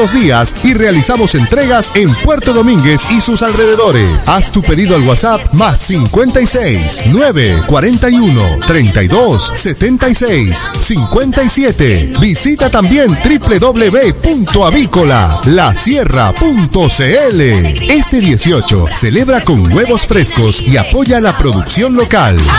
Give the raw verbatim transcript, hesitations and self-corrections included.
los días y realizamos entregas en Puerto Domínguez y sus alrededores. Haz tu pedido al WhatsApp más cincuenta y seis, nueve cuarenta y uno, treinta y dos, setenta y seis, cincuenta y siete. Visita también doble u doble u doble u punto avícola la sierra punto c l. Este dieciocho celebra con huevos frescos y apoya la producción local.